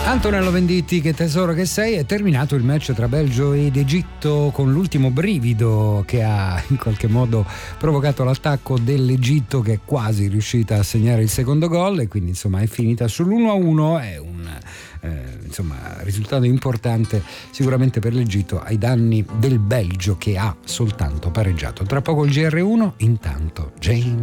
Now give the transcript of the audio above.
Antonello Venditti, che tesoro che sei. È terminato il match tra Belgio ed Egitto con l'ultimo brivido che ha in qualche modo provocato l'attacco dell'Egitto, che è quasi riuscita a segnare il secondo gol, e quindi insomma è finita sull'1-1. È un risultato importante sicuramente per l'Egitto, ai danni del Belgio che ha soltanto pareggiato. Tra poco il GR1, intanto James